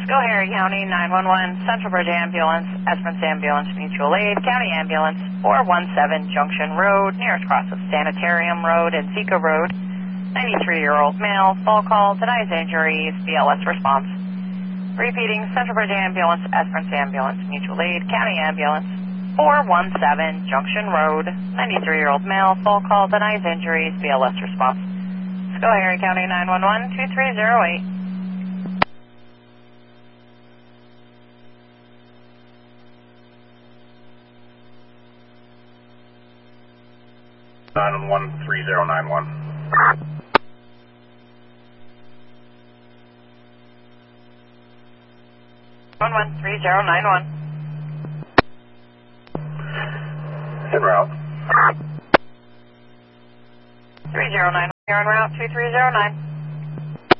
Schoharie County 911, Central Bridge Ambulance, Esperance Ambulance, Mutual Aid, County Ambulance, 417 Junction Road, nearest cross of Sanitarium Road and Zika Road. 93-year-old male, fall call, denies injuries, BLS response. Repeating, Central Bridge Ambulance, Esperance Ambulance, Mutual Aid, County Ambulance, 417 Junction Road, 93-year-old male, fall call, denies injuries, BLS response. Schoharie County 911, 2308. 911-3091. 113091. En route. 309. You're en route 2309.